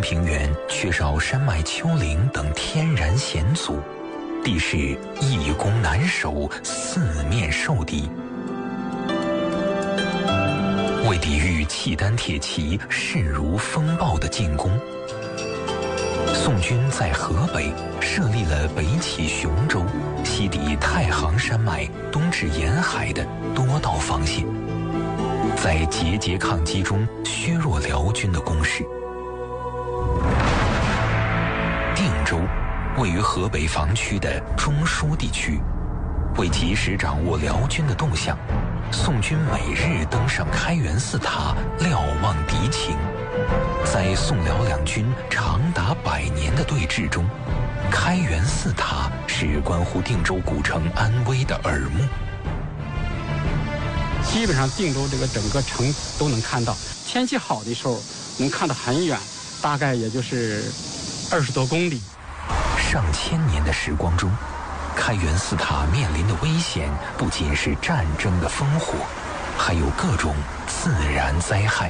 平原缺少山脉、丘陵等天然险阻，地势易攻难守，四面受敌。为抵御契丹铁骑势如风暴的进攻，宋军在河北设立了北起雄州、西抵太行山脉、东至沿海的多道防线，在节节抗击中削弱辽军的攻势。定州位于河北防区的中枢地区，为及时掌握辽军的动向，宋军每日登上开元寺塔瞭望敌情。在宋辽两军长达100年的对峙中，开元寺塔是关乎定州古城安危的耳目。 基本上定州这个整个城都能看到，天气好的时候能看得很远，大概也就是20多公里。 上千年的时光中，开元寺塔面临的危险不仅是战争的烽火，还有各种自然灾害。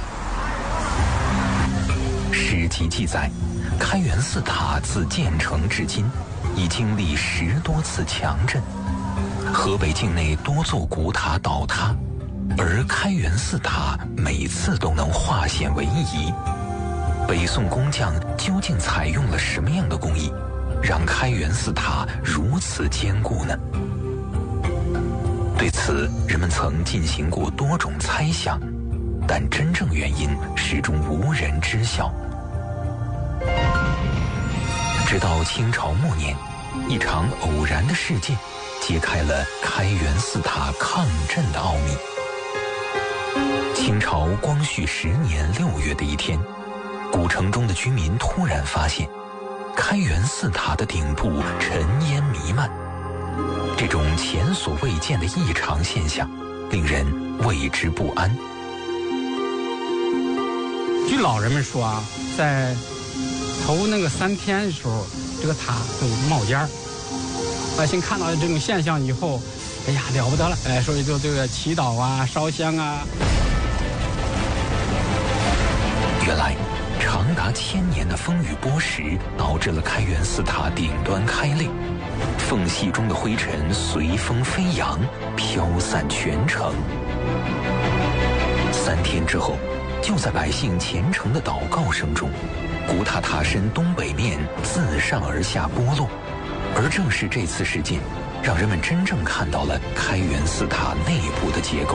史籍记载，开元寺塔自建成至今，已经历10多次强震，河北境内多座古塔倒塌，而开元寺塔每次都能化险为夷。北宋工匠究竟采用了什么样的工艺，让开元寺塔如此坚固呢？对此，人们曾进行过多种猜想，但真正原因始终无人知晓。直到清朝末年，一场偶然的事件揭开了开元寺塔抗震的奥秘。清朝光绪10年6月的一天，古城中的居民突然发现，开元寺塔的顶部尘烟弥漫。这种前所未见的异常现象，令人为之不安。 据老人们说啊，在头那个3天的时候，这个塔都冒烟儿。百姓看到这种现象以后，哎呀，了不得了，所以就这个祈祷啊、烧香啊。 原来，长达1000年的风雨剥蚀，导致了开元寺塔顶端开裂，缝隙中的灰尘随风飞扬，飘散全城。3天之后，就在百姓虔诚的祷告声中，古塔塔身东北面自上而下剥落，而正是这次事件，让人们真正看到了开元寺塔内部的结构。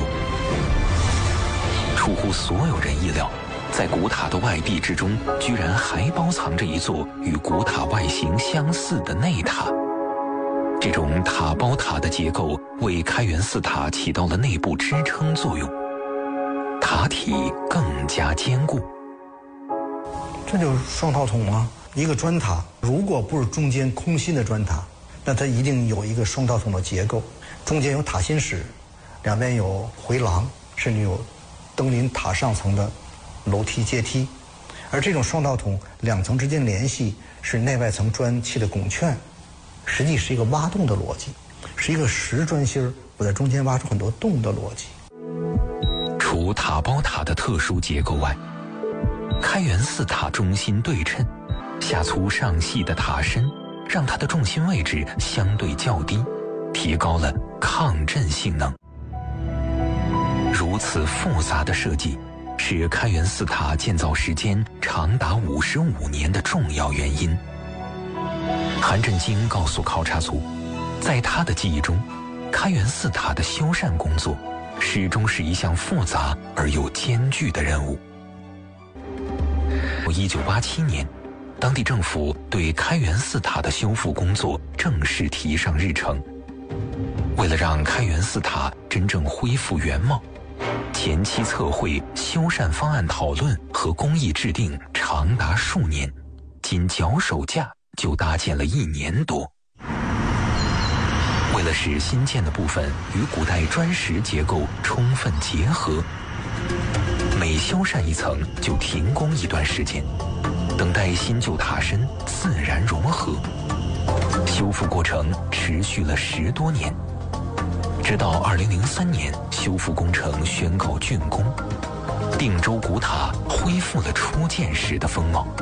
出乎所有人意料，在古塔的外壁之中，居然还包藏着一座与古塔外形相似的内塔。这种塔包塔的结构为开元寺塔起到了内部支撑作用，塔体更加坚固。 这就是双套筒啊！一个砖塔，如果不是中间空心的砖塔，那它一定有一个双套筒的结构，中间有塔心室，两边有回廊，甚至有登临塔上层的楼梯阶梯。而这种双套筒2层之间联系是内外层砖砌的拱券，实际是一个挖洞的逻辑，是一个实砖芯我在中间挖出很多洞的逻辑。 除塔包塔的特殊结构外，开元寺塔中心对称，下粗上细的塔身让它的重心位置相对较低，提高了抗震性能。如此复杂的设计是开元寺塔建造时间长达55年的重要原因。韩振京告诉考察组，在他的记忆中，开元寺塔的修缮工作始终是一项复杂而又艰巨的任务。1987年，当地政府对开元寺塔的修复工作正式提上日程。为了让开元寺塔真正恢复原貌，前期测绘、修缮方案讨论和工艺制定长达数年，仅脚手架就搭建了1年多。为了使新建的部分与古代砖石结构充分结合，每修缮一层就停工一段时间，等待新旧塔身自然融合。修复过程持续了10多年，直到2003年修复工程宣告竣工，定州古塔恢复了初建时的风貌。